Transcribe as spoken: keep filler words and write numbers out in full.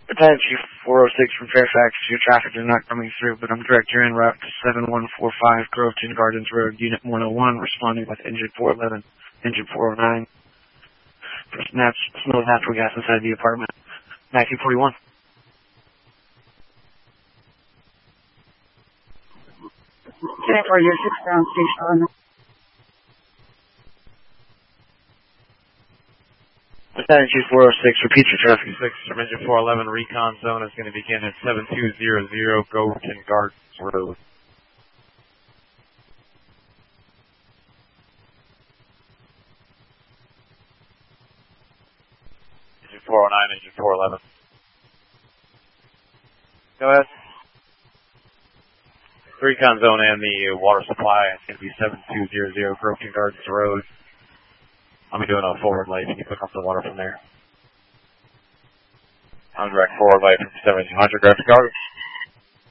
Battalion Chief four oh six from Fairfax, your traffic is not coming through, but I'm direct your en route to seven one four five Groveton Gardens Road, Unit one oh one, responding with engine four eleven, engine four oh nine. For snaps, smell of natural gas inside the apartment. nineteen forty-one. ten for your six down station. Battalion Chief four oh six, repeat your traffic. six from engine four eleven, recon zone is going to begin at seven two zero zero Groveton Gardens Road. Engine four oh nine, engine four eleven. Go ahead. Recon zone and the water supply is going to be seven two zero zero Groveton Gardens Road. I'll be doing a forward light. You can pick up the water from there. I'm direct forward light from seventeen hundred Groveton Gardens.